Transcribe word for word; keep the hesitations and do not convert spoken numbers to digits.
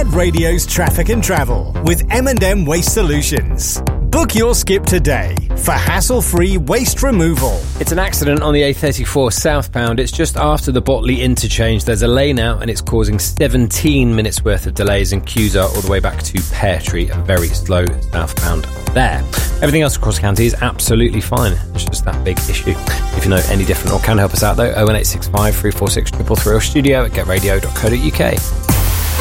Get Radio's traffic and travel with M and M Waste Solutions. Book your skip today for hassle-free waste removal. It's an accident on the A thirty-four southbound. It's just after the Botley interchange. There's a lane out and it's causing seventeen minutes worth of delays, and queues are all the way back to Pear Tree and very slow southbound there. Everything else across the county is absolutely fine. It's just that big issue. If you know any different or can help us out though, oh one eight six five, three four six, three three three or studio at get radio dot co dot uk.